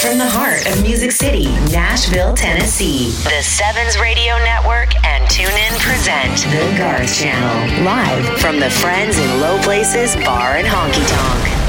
From the heart of Music City, Nashville, Tennessee, the Sevens Radio Network and TuneIn present The Garth Channel, live from the Friends in Low Places Bar and Honky Tonk.